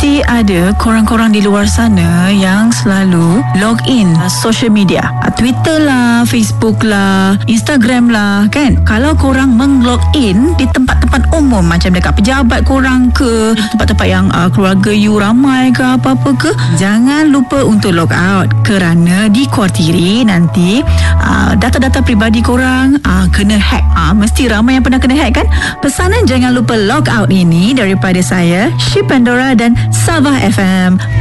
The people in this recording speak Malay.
Mesti ada korang-korang di luar sana yang selalu log in social media, Twitter lah, Facebook lah, Instagram lah, kan? Kalau korang meng-log in di tempat-tempat umum macam dekat pejabat korang ke, tempat-tempat yang keluarga you ramai ke, apa-apa ke, jangan lupa untuk log out, kerana dikhuatiri nanti data-data peribadi korang kena hack. Mesti ramai yang pernah kena hack, kan? Pesanan jangan lupa log out ini daripada saya, Syed Pandora dan Sabah FM.